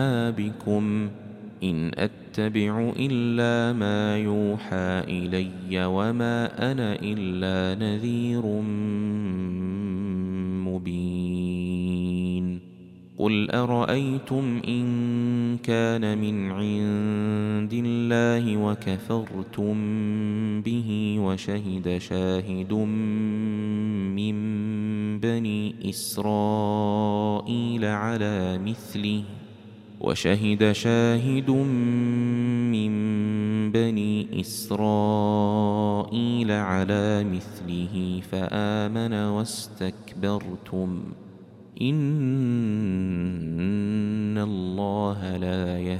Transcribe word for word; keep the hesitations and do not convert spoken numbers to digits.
بكم إن أتبع إلا ما يوحى إلي وما أنا إلا نذير مبين قل أرأيتم إن كان من عند الله وكفرتم به وشهد شاهد من بني إسرائيل على مثله وشهد شاهد من بني إسرائيل على مثله فآمن واستكبرتم إن الله لا يهدي